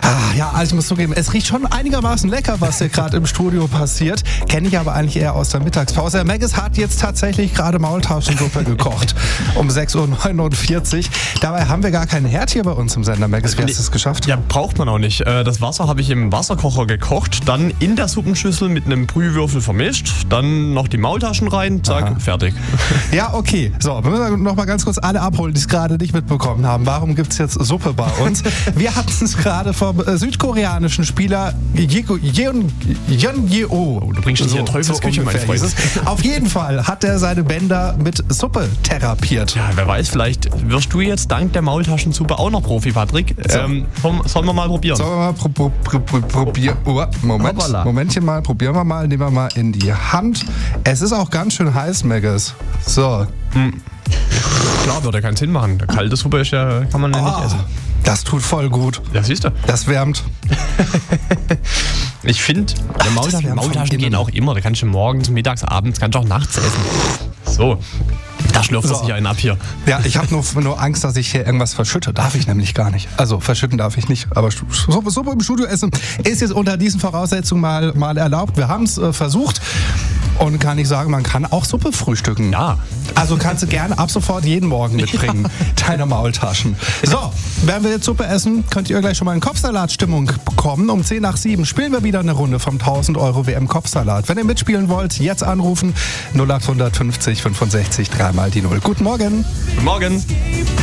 Ja, also ich muss zugeben, es riecht schon einigermaßen lecker, was hier gerade im Studio passiert. Kenne ich aber eigentlich eher aus der Mittagspause. Der Maggis hat jetzt tatsächlich gerade Maultaschensuppe gekocht um 6.49 Uhr. Dabei haben wir gar keinen Herd hier bei uns im Sender. Maggis, wie hast du es geschafft? Ja, braucht man auch nicht. Das Wasser habe ich im Wasserkocher gekocht, dann in der Suppenschüssel mit einem Brühwürfel vermischt, dann noch die Maultaschen rein, zack, fertig. Ja, okay. So, wir müssen noch mal ganz kurz alle abholen, die es gerade nicht mitbekommen haben. Warum gibt es jetzt Suppe bei uns? Wir hatten es gerade vom südkoreanischen Spieler Yeon Yeo. Du bringst uns hier Teufelsküche, mein Freund. Auf jeden Fall hat er seine Bänder mit Suppe therapiert. Ja, wer weiß, vielleicht wirst du jetzt dank der Maultaschensuppe auch noch Profi, Patrick. Sollen wir mal probieren? Sollen wir mal probieren? Momentchen mal, probieren wir mal. Nehmen wir mal in die Hand. Es ist auch ganz schön heiß, Maggis. So. Klar, würde keinen Sinn machen. Kalte Suppe ist ja, kann man ja nicht essen. Das tut voll gut. Ja, siehst du. Das wärmt. Ich finde, Maultaschen gehen auch immer. Da kannst du morgens, mittags, abends, kannst du auch nachts essen. So. Da schlürft es sich einen ab hier. Ja, ich habe nur Angst, dass ich hier irgendwas verschütte. Darf ich nämlich gar nicht. Also verschütten darf ich nicht. Aber Suppe im Studio essen ist jetzt unter diesen Voraussetzungen mal erlaubt. Wir haben es versucht. Und kann ich sagen, man kann auch Suppe frühstücken. Ja. Also kannst du gerne ab sofort jeden Morgen mitbringen. Deine Maultaschen. So, während wir jetzt Suppe essen, könnt ihr gleich schon mal in Kopfsalat-Stimmung bekommen. Um 6:10 spielen wir wieder eine Runde vom 1000 Euro WM-Kopfsalat. Wenn ihr mitspielen wollt, jetzt anrufen. 0850 65 3 mal die 0. Guten Morgen. Guten Morgen.